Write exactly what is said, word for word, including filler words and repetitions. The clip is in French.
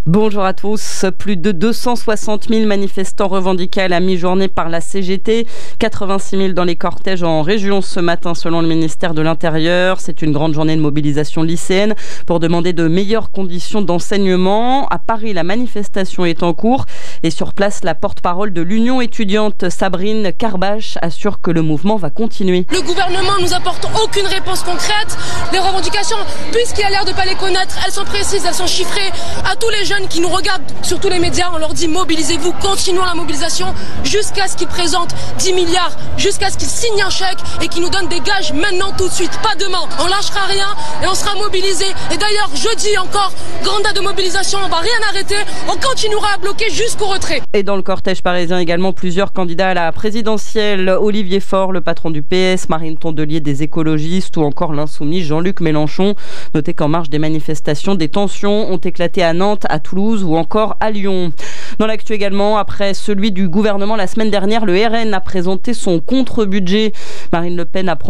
Bonjour à tous. Plus de deux cent soixante mille manifestants revendiqués à la mi-journée par la C G T, quatre-vingt-six mille dans les cortèges en région ce matin selon le ministère de l'Intérieur. C'est une grande journée de mobilisation lycéenne pour demander de meilleures conditions d'enseignement. À Paris, la manifestation est en cours et sur place, la porte-parole de l'Union étudiante Sabrine Carbache assure que le mouvement va continuer. Le gouvernement ne nous apporte aucune réponse concrète. Les revendications, puisqu'il a l'air de ne pas les connaître, elles sont précises, elles sont chiffrées. À tous les jeunes qui nous regardent sur tous les médias, on leur dit mobilisez-vous, continuons la mobilisation jusqu'à ce qu'ils présentent dix milliards, jusqu'à ce qu'ils signent un chèque et qu'ils nous donnent des gages maintenant tout de suite, pas demain. On lâchera rien et on sera mobilisés. Et d'ailleurs, jeudi encore, grande date de mobilisation, on va rien arrêter, on continuera à bloquer jusqu'au retrait. Et dans le cortège parisien également, plusieurs candidats à la présidentielle. Olivier Faure, le patron du P S, Marine Tondelier des écologistes ou encore l'insoumis Jean-Luc Mélenchon. Notez qu'en marge des manifestations, des tensions ont éclaté à Nantes, à Toulouse ou encore à Lyon. Dans l'actu également, après celui du gouvernement la semaine dernière, le R N a présenté son contre-budget. Marine Le Pen a